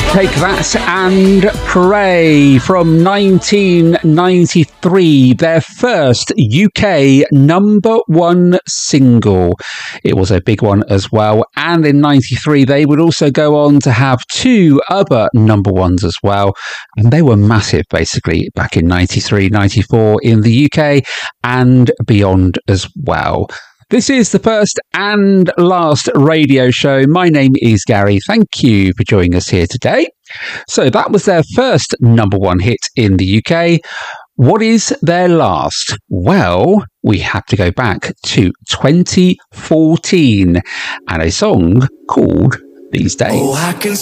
Take That and Pray from 1993, their first UK number one single. It was a big one as well. And in 93, they would also go on to have two other number ones as well. And they were massive, basically, back in 93, 94 in the UK and beyond as well. This is the first and last radio show. My name is Gary. Thank you for joining us here today. So that was their first number one hit in the UK. What is their last? Well, we have to go back to 2014 and a song called These Days.